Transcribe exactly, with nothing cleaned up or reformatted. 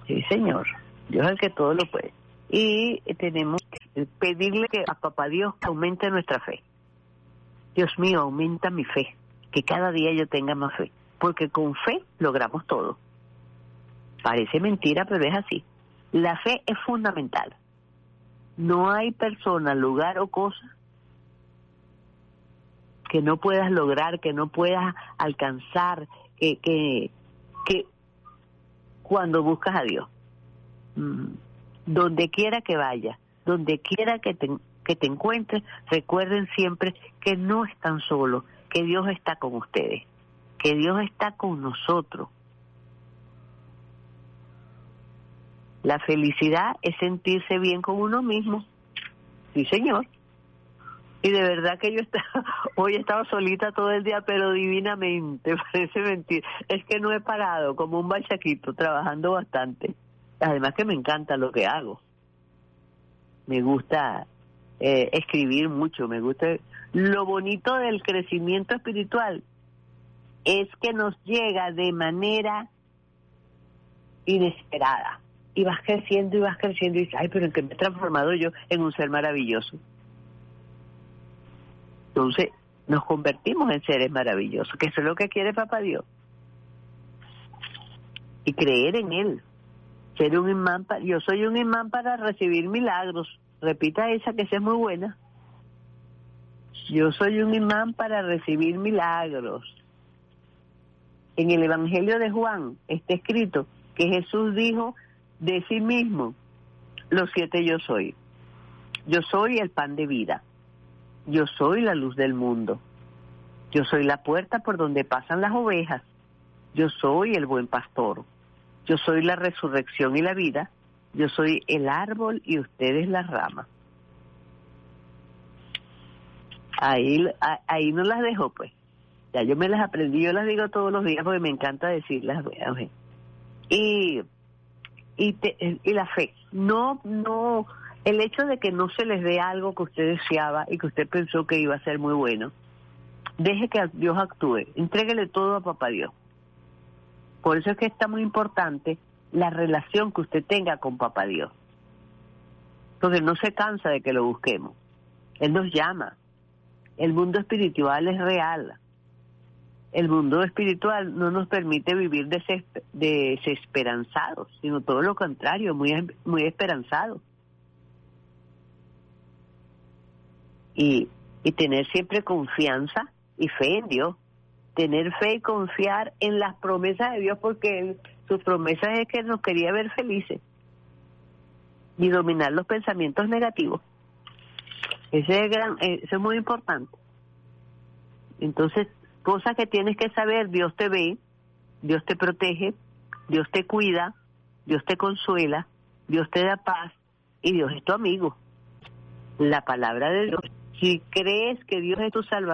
Sí, Señor. Dios es el que todo lo puede. Y tenemos que pedirle que a Papá Dios aumente nuestra fe. Dios mío, aumenta mi fe, que cada día yo tenga más fe, porque con fe logramos todo. Parece mentira, pero es así. La fe es fundamental. No hay persona, lugar o cosa que no puedas lograr, que no puedas alcanzar, que, que, que cuando buscas a Dios. Mm. Donde quiera que vayas, donde quiera que te, que te encuentres, recuerden siempre que no están solos, que Dios está con ustedes, que Dios está con nosotros. La felicidad es sentirse bien con uno mismo. Sí, Señor. Y de verdad que yo estaba, hoy he estado solita todo el día, pero divinamente, parece mentira. Es que no he parado, como un bachaquito, trabajando bastante. Además que me encanta lo que hago. Me gusta eh, escribir mucho, me gusta. Lo bonito del crecimiento espiritual es que nos llega de manera inesperada. Y vas creciendo y vas creciendo y dices, ay, pero ¿en qué me he transformado yo en un ser maravilloso? Entonces nos convertimos en seres maravillosos, que eso es lo que quiere Papá Dios. Y creer en Él. Ser un imán, para, yo soy un imán para recibir milagros. Repita esa, que esa es muy buena. Yo soy un imán para recibir milagros. En el Evangelio de Juan está escrito que Jesús dijo de sí mismo, los siete yo soy. Yo soy el pan de vida. Yo soy la luz del mundo. Yo soy la puerta por donde pasan las ovejas. Yo soy el buen pastor. Yo soy la resurrección y la vida. Yo soy el árbol y ustedes las ramas. Ahí, ahí no las dejo, pues. Ya yo me las aprendí, yo las digo todos los días porque me encanta decirlas. Y, y, te, y la fe. No, no, el hecho de que no se les dé algo que usted deseaba y que usted pensó que iba a ser muy bueno, deje que Dios actúe. Entréguele todo a Papá Dios. Por eso es que está muy importante la relación que usted tenga con Papá Dios. Porque no se cansa de que lo busquemos. Él nos llama. El mundo espiritual es real. El mundo espiritual no nos permite vivir desesper- desesperanzados, sino todo lo contrario, muy, muy esperanzados. Y, y tener siempre confianza y fe en Dios. Tener fe y confiar en las promesas de Dios, porque él, sus promesas es que nos quería ver felices y dominar los pensamientos negativos. Ese es, gran, eso es muy importante. Entonces, cosas que tienes que saber: Dios te ve, Dios te protege, Dios te cuida, Dios te consuela, Dios te da paz y Dios es tu amigo. La palabra de Dios. Si crees que Dios es tu salvador,